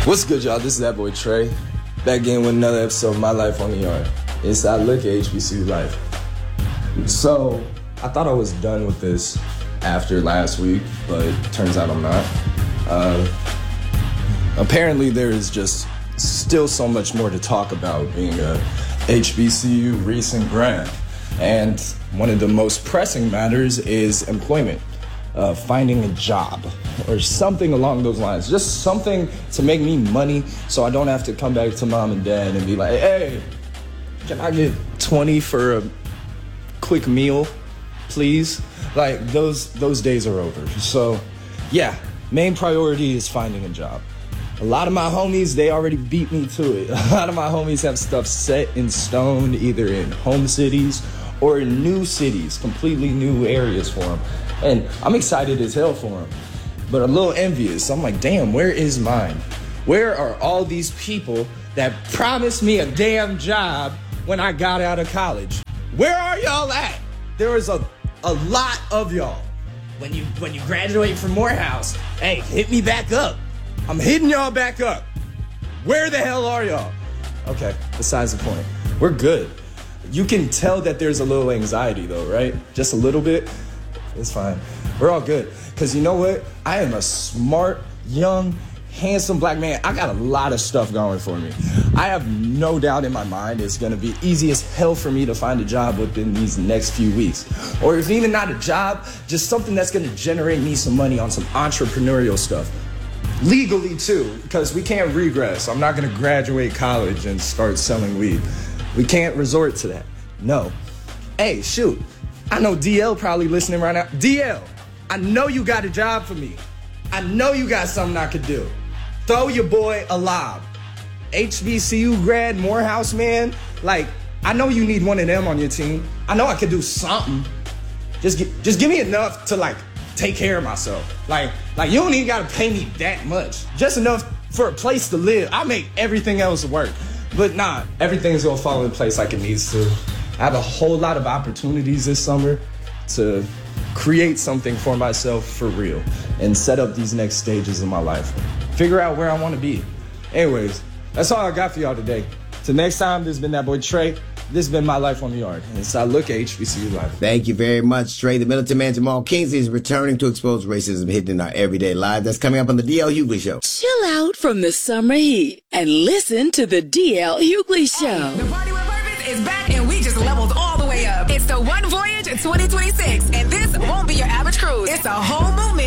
What's good, y'all? This is that boy Trey, back again with another episode of My Life on the Yard. Inside look at HBCU life. So, I thought I was done with this after last week, but turns out I'm not. Apparently there is just still so much more to talk about being a HBCU recent grad. And one of the most pressing matters is employment. Finding a job or something along those lines. Just something to make me money so I don't have to come back to mom and dad and be like, hey, can I get 20 for a quick meal, please? Like, those days are over. So, yeah, main priority is finding a job. A lot of my homies, they already beat me to it. A lot of my homies have stuff set in stone, either in home cities or in new cities, completely new areas for them. And I'm excited as hell for them, but a little envious. I'm like, damn, where is mine? Where are all these people that promised me a damn job when I got out of college? Where are y'all at? There is a lot of y'all. When you graduate from Morehouse, hey, hit me back up. I'm hitting y'all back up. Where the hell are y'all? Okay, besides the point. We're good. You can tell that there's a little anxiety though, right? Just a little bit. It's fine. We're all good. Because you know what? I am a smart, young, handsome black man. I got a lot of stuff going for me. I have no doubt in my mind it's going to be easy as hell for me to find a job within these next few weeks. Or if even not a job, just something that's going to generate me some money on some entrepreneurial stuff. Legally too, because we can't regress. I'm not going to graduate college and start selling weed. We can't resort to that. No. Hey, shoot. I know DL probably listening right now. DL, I know you got a job for me. I know you got something I could do. Throw your boy a lob. HBCU grad, Morehouse man. Like, I know you need one of them on your team. I know I could do something. Just give me enough to, like, take care of myself. Like you don't even gotta pay me that much. Just enough for a place to live. I make everything else work. But nah, everything's gonna fall in place like it needs to. I have a whole lot of opportunities this summer to create something for myself for real and set up these next stages of my life. Figure out where I want to be. Anyways, that's all I got for y'all today. Till next time, this has been that boy Trey. This has been My Life on the Yard. And it's I look at HBCU life. Thank you very much, Trey. The militant man Jamal Kingsley is returning to expose racism hidden in our everyday lives. That's coming up on the DL Hughley Show. Chill out from the summer heat and listen to the DL Hughley Show. The Party with Purpose is back and we just leveled all the way up. It's the One Voyage 2026 and this won't be your average cruise. It's a whole movement.